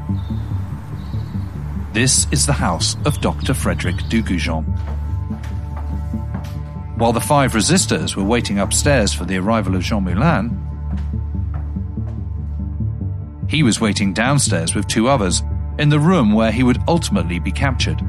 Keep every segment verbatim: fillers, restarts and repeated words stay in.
This is the house of Doctor Frederick Dugoujon. While the five resistors were waiting upstairs for the arrival of Jean Moulin, he was waiting downstairs with two others in the room where he would ultimately be captured.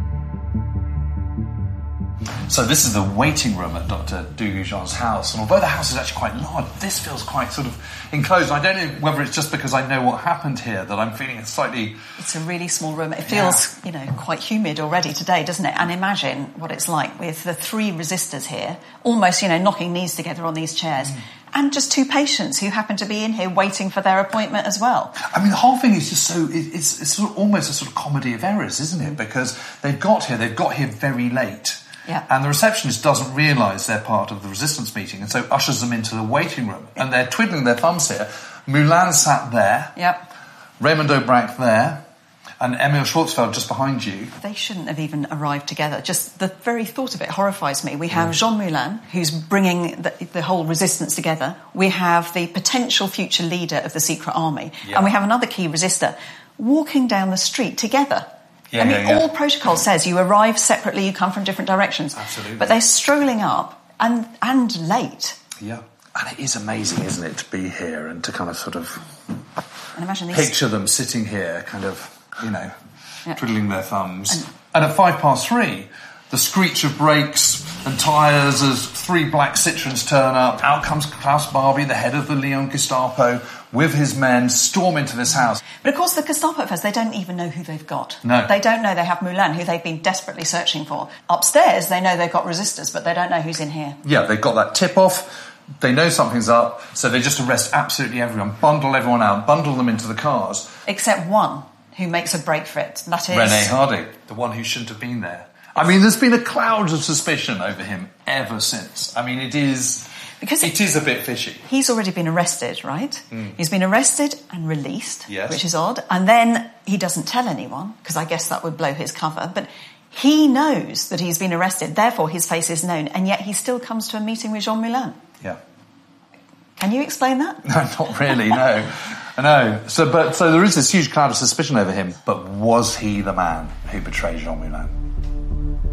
So this is the waiting room at Doctor Dugoujon's house, and although the house is actually quite large, this feels quite sort of enclosed. I don't know whether it's just because I know what happened here that I'm feeling it slightly... It's a really small room. It feels, yeah. you know, quite humid already today, doesn't it? And imagine what it's like with the three resistors here, almost, you know, knocking knees together on these chairs, mm. and just two patients who happen to be in here waiting for their appointment as well. I mean, the whole thing is just so... It's, it's sort of almost a sort of comedy of errors, isn't it? Because they've got here, they've got here very late. Yeah. And the receptionist doesn't realise they're part of the resistance meeting, and so ushers them into the waiting room. And they're twiddling their thumbs here. Moulin sat there. Yep. Raymond Aubrac there. And Emil Schwarzfeld just behind you. They shouldn't have even arrived together. Just the very thought of it horrifies me. We have mm. Jean Moulin, who's bringing the, the whole resistance together. We have the potential future leader of the secret army. Yep. And we have another key resistor walking down the street together. Yeah, I mean, yeah, yeah. all protocol says you arrive separately, you come from different directions. Absolutely. But they're strolling up and and late. Yeah. And it is amazing, isn't it, to be here and to kind of sort of and imagine these... picture them sitting here, kind of, you know, yeah. twiddling their thumbs. And, and at five past three, the screech of brakes and tyres as three black Citroens turn up. Out comes Klaus Barbie, the head of the Lyon Gestapo, with his men, storm into this house. But of course the Gestapo first, they don't even know who they've got. No. They don't know they have Moulin, who they've been desperately searching for. Upstairs, they know they've got resistors, but they don't know who's in here. Yeah, they've got that tip-off, they know something's up, so they just arrest absolutely everyone, bundle everyone out, bundle them into the cars. Except one who makes a break for it, and that is... René Hardy, the one who shouldn't have been there. I mean, there's been a cloud of suspicion over him ever since. I mean, it is... Because it is a bit fishy. He's already been arrested, right? Mm. He's been arrested and released, yes. which is odd. And then he doesn't tell anyone, because I guess that would blow his cover. But he knows that he's been arrested, therefore his face is known, and yet he still comes to a meeting with Jean Moulin. Yeah. Can you explain that? No, not really, no. No. So, but, so there is this huge cloud of suspicion over him. But was he the man who betrayed Jean Moulin?